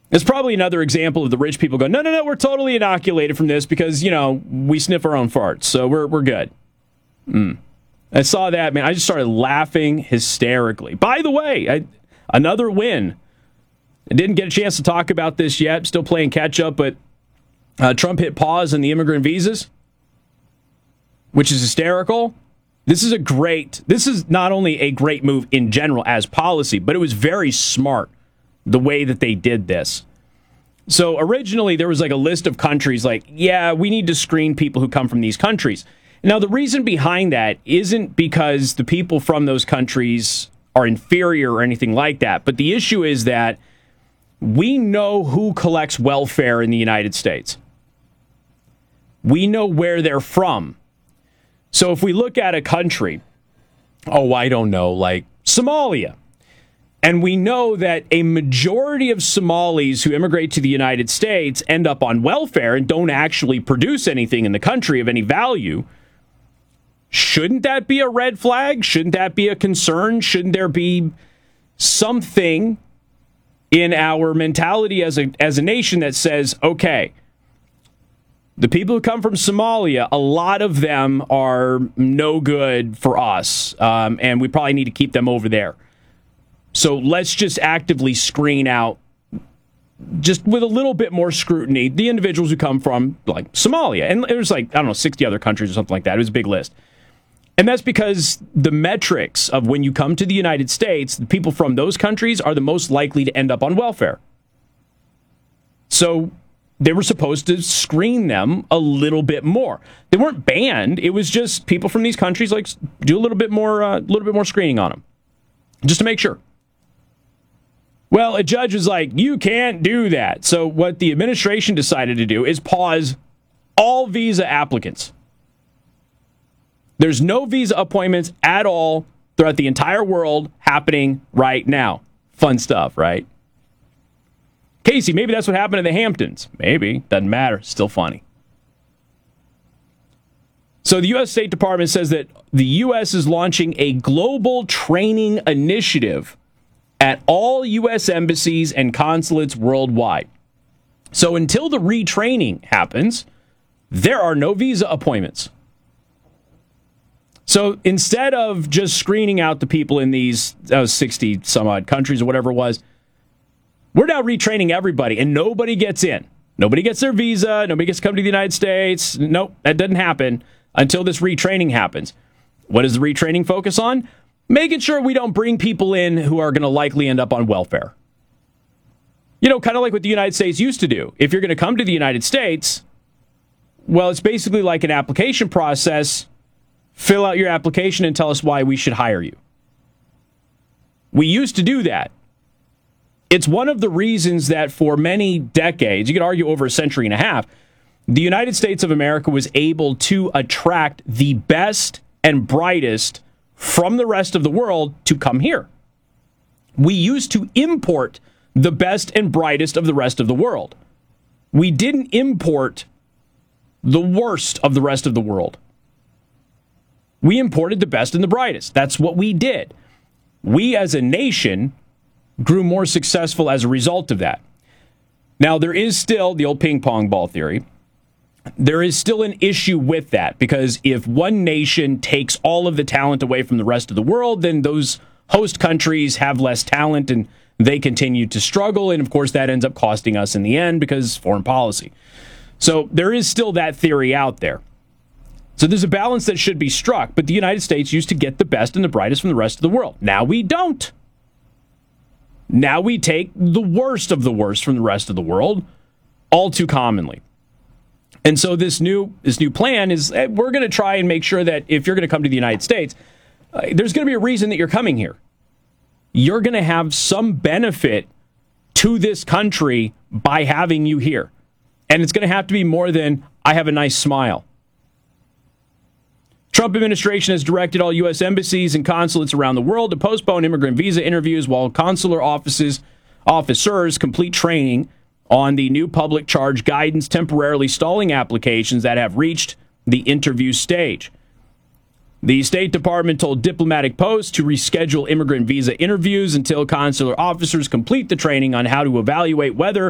It's probably another example of the rich people going, no, we're totally inoculated from this because, we sniff our own farts, so we're good. I saw that, man. I just started laughing hysterically. By the way, another win. I didn't get a chance to talk about this yet. Still playing catch up, but Trump hit pause on the immigrant visas, which is hysterical. This is not only a great move in general as policy, but it was very smart the way that they did this. So originally there was like a list of countries like, yeah, we need to screen people who come from these countries. Now, the reason behind that isn't because the people from those countries are inferior or anything like that. But the issue is that we know who collects welfare in the United States. We know where they're from. So if we look at a country, I don't know, like Somalia, and we know that a majority of Somalis who immigrate to the United States end up on welfare and don't actually produce anything in the country of any value, shouldn't that be a red flag? Shouldn't that be a concern? Shouldn't there be something in our mentality as a nation that says, okay, the people who come from Somalia, a lot of them are no good for us, and we probably need to keep them over there. So let's just actively screen out, just with a little bit more scrutiny, the individuals who come from, like, Somalia. And there's 60 other countries or something like that. It was a big list. And that's because the metrics of when you come to the United States, the people from those countries are the most likely to end up on welfare. So they were supposed to screen them a little bit more. They weren't banned. It was just people from these countries, do a little bit more screening on them, just to make sure. Well, a judge was like, you can't do that. So what the administration decided to do is pause all visa applicants. There's no visa appointments at all throughout the entire world happening right now. Fun stuff, right? Casey, maybe that's what happened in the Hamptons. Maybe. Doesn't matter. Still funny. So the U.S. State Department says that the U.S. is launching a global training initiative at all U.S. embassies and consulates worldwide. So until the retraining happens, there are no visa appointments. So instead of just screening out the people in these 60 some odd countries or whatever it was, we're now retraining everybody and nobody gets in. Nobody gets their visa. Nobody gets to come to the United States. Nope, that doesn't happen until this retraining happens. What does the retraining focus on? Making sure we don't bring people in who are going to likely end up on welfare. Kind of like what the United States used to do. If you're going to come to the United States, well, it's basically like an application process. Fill out your application and tell us why we should hire you. We used to do that. It's one of the reasons that for many decades, you could argue over a century and a half, the United States of America was able to attract the best and brightest from the rest of the world to come here. We used to import the best and brightest of the rest of the world. We didn't import the worst of the rest of the world. We imported the best and the brightest. That's what we did. We as a nation grew more successful as a result of that. Now, there is still the old ping pong ball theory. There is still an issue with that because if one nation takes all of the talent away from the rest of the world, then those host countries have less talent and they continue to struggle. And of course, that ends up costing us in the end because foreign policy. So there is still that theory out there. So there's a balance that should be struck, but the United States used to get the best and the brightest from the rest of the world. Now we don't. Now we take the worst of the worst from the rest of the world all too commonly. And so this new plan is we're going to try and make sure that if you're going to come to the United States, there's going to be a reason that you're coming here. You're going to have some benefit to this country by having you here. And it's going to have to be more than, I have a nice smile. Trump administration has directed all U.S. embassies and consulates around the world to postpone immigrant visa interviews while consular officers complete training on the new public charge guidance, temporarily stalling applications that have reached the interview stage. The State Department told Diplomatic Post to reschedule immigrant visa interviews until consular officers complete the training on how to evaluate whether